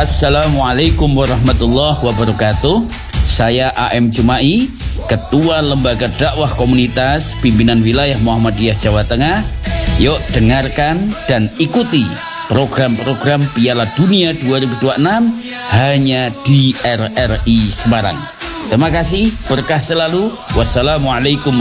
Assalamualaikum warahmatullahi wabarakatuh. Saya AM Jumai, Ketua Lembaga Dakwah Komunitas Pimpinan Wilayah Muhammadiyah Jawa Tengah. Yuk dengarkan dan ikuti program-program Piala Dunia 2026 hanya di RRI Semarang. Terima kasih, berkah selalu. Wassalamualaikum